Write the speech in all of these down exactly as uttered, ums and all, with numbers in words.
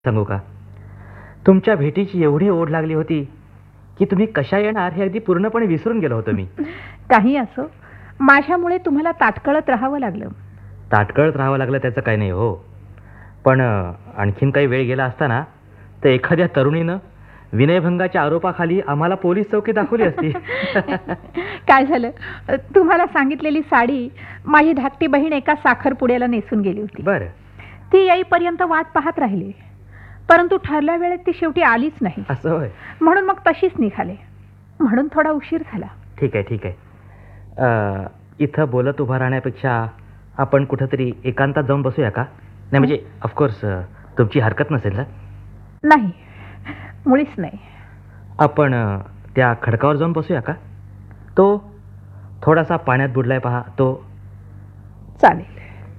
सांगू का, तुमच्या भेटीची एवढी ओढ लागली होती की तुम्ही कशा येणार हे अगदी पूर्णपणे विसरून गेलो होतो मी. काही असो, माझ्यामुळे तुम्हाला ताटकळत राहावं लागलं. ताटकळत राहावं लागलं त्याचं काही नाही हो, पण आणखीन काही वेळ गेला असता ना तर एखाद्या तरुणीनं विनयभंगाच्या आरोपाखाली आम्हाला पोलीस चौकी दाखवली असती. काय झालं, तुम्हाला सांगितलेली साडी माझी धाकटी बहीण एका साखरपुड्याला नेसून गेली होती. बरं. ती येईपर्यंत वाट पाहत राहिली, परंतु ठरल्या वेळेत ती शेवटी आलीच नाही. असं होय. म्हणून मग तशीच निघाले, म्हणून थोडा उशीर झाला. ठीक आहे ठीक आहे. इथं बोलत उभा राहण्यापेक्षा आपण कुठंतरी एकांतात जाऊन बसूया का? नाही म्हणजे ऑफकोर्स तुमची हरकत नसेल ना? नाही, मुळीच नाही. आपण त्या खडकावर जाऊन बसूया का? तो थोडासा पाण्यात बुडलाय पहा, तो. चालेल.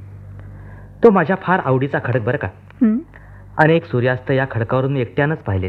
तो माझ्या फार आवडीचा खडक बरं का. हं? अनेक सूर्यास्त या खडकावरून मी एकट्यानंच पाहिलेत.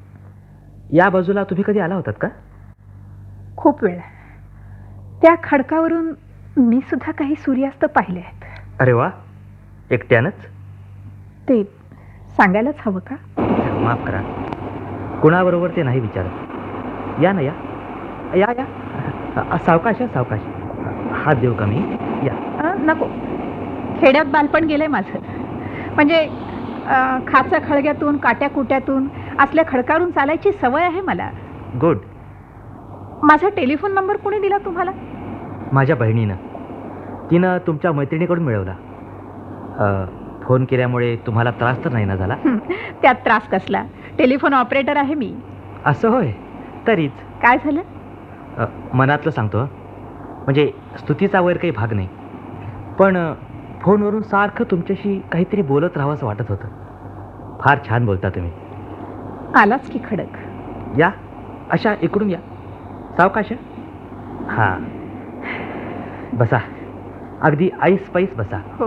या बाजूला तुम्ही कधी आला होतात का? खूप वेळा. त्या खडकावरून मी सुद्धा काही सूर्यास्त पाहिले आहेत. अरे वा, एकट्यानंच? ते सांगायलाच हवं का? माफ करा, कुणाबरोबर ते नाही विचारत. या ना, या या या सावकाश सावकाश. हात देऊ का मी? या. नको, खेड्यात बालपण गेलंय माझं. म्हणजे खाचा खळग्यातून, काट्या कुट्यातून असल्या खडकावरून चालायची सवय आहे मला. गुड. माझा टेलिफोन नंबर कोणी दिला तुम्हाला? माझ्या बहिणीनं. तिनं तुमच्या मैत्रिणीकडून मिळवला. फोन केल्यामुळे तुम्हाला त्रास तर नाही ना झाला? त्यात त्रास कसला, टेलिफोन ऑपरेटर आहे मी. असं होय, तरीच. काय झालं? मनातलं सांगतो, म्हणजे स्तुतीचा वैर काही भाग नाही, पण फोनवरून सारखं तुमच्याशी काहीतरी बोलत राहावं असं वाटत होतं. फार छान बोलता तुम्ही. आलाच की खडक. या, अशा इकडून या, सावकाश. हां, बसा. अगदी ऐस पैस बसा. हो.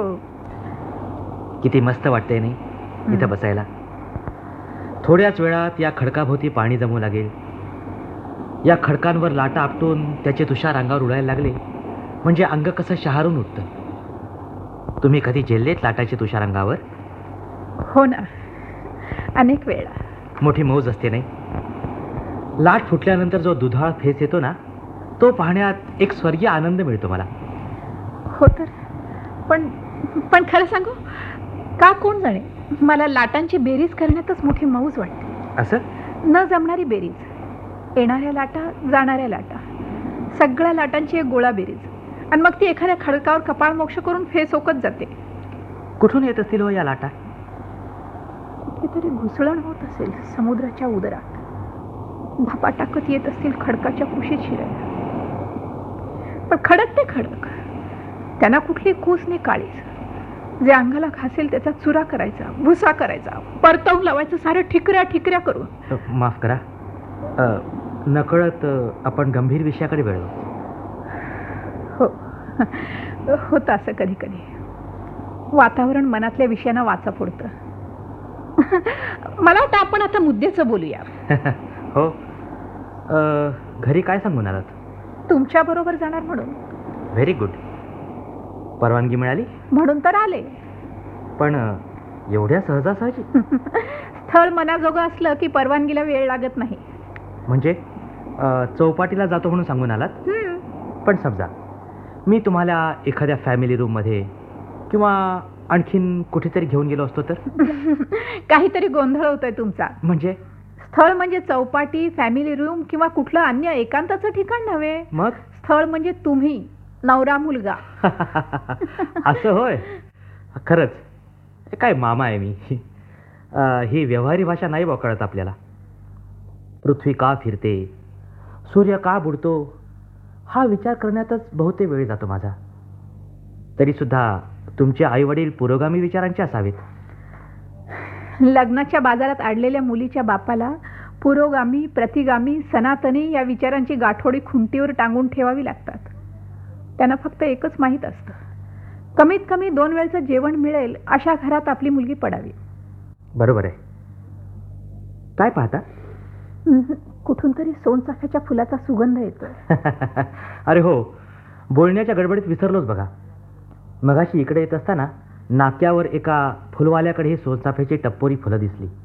किती मस्त वाटतंय नाही इथं बसायला. थोड्याच वेळात या खडकाभोवती पाणी जमू लागेल. या खडकांवर लाटा आपटून त्याचे तुषार अंगावर उडायला लागले म्हणजे अंग कसं शहारून उठतं. तुम्ही कधी झेललेत लाटाचे तुषार अंगावर? हो ना, अनेक वेळा. मोठी मौज असते नाही? लाट फुटल्यानंतर जो दुधाळ फेस येतो ना, तो पाहण्यात एक स्वर्गीय आनंद मिळतो मला. हो तर, पण पण खरं सांगू का, कोण जाणे, मला लाटांची बेरीज करण्यातच मोठी मौज वाटते. असं? न जमणारी बेरीज. येणाऱ्या लाटा, जाणाऱ्या लाटा, सगळ्या लाटांची एक गोळा बेरीज, आणि मग ती एखाद्या खडकावर कपाळ मोक्ष करून फेस ओकत जाते. कुठून येत असतील हो या लाटा? कुठेतरी घुसळण होत असेल समुद्राच्या उदरात. धापा टाकत येत असतील खडकाच्या कुशीत शिरायला. पण खडक ते खडक, त्यांना कुठली कूस नाही काळीज. जे अंगाला घासेल त्याचा चुरा करायचा, भुसा करायचा, परतवून लावायचं, सारं ठिकऱ्या ठिकऱ्या करून. माफ करा, नकळत आपण गंभीर विषयाकडे वळलो. हो, होतं असं कधी कधी. वातावरण मनातल्या विषयांना वाचा फोडतं. मला वाटतं आपण आता मुद्द्याचं बोलूया. हो. घरी काय सांगून आलात? तुमच्या बरोबर जाणार म्हणून. Very good. परवानगी मिळाली म्हणून तर आले. पण एवढ्या सहजासहजी? स्थळ मनाजोगं असलं की परवानगीला वेळ लागत नाही. म्हणजे चौपाटीला जातो म्हणून सांगून आलात? पण समजा मी तुम्हाला एखाद्या फॅमिली रूम मध्ये किंवा आणखीन कुठेतरी घेऊन गेलो असतो तर? काहीतरी गोंधळ होतोय तुमचा. म्हणजे स्थळ म्हणजे चौपाटी, फॅमिली रूम किंवा कुठलं अन्य एकांताचं ठिकाण नव्हे. मग स्थळ म्हणजे तुम्ही, नवरा मुलगा. असं होय? खरंच काय मामा आहे मी. ही व्यवहारी भाषा नाही कळत आपल्याला. पृथ्वी का फिरते, सूर्य का बुडतो, हा विचार करण्यातच बहुतेक वेळ जातो माझा. तरी सुद्धा तुमचे आई वडील पुरोगामी विचारांचे असावेत. लग्नाच्या बाजारात अडलेल्या मुलीच्या बापाला पुरोगामी, प्रतिगामी, सनातनी या विचारांची गाठोडी खुंटीवर टांगून ठेवावी लागतात. त्यांना फक्त एकच माहीत असतं, कमीत कमी दोन वेळचं जेवण मिळेल अशा घरात आपली मुलगी पडावी. बरोबर आहे. काय पाहता? कुठून तरी सोनचाफ्याच्या फुलाचा सुगंध येतोय. अरे हो, बोलण्याच्या गडबडीत विसरलोच बघा. मगाशी इकडे येत असताना नाक्यावर एका फुलवाल्याकडे सोनचाफ्याची टप्पोरी फुलं दिसली.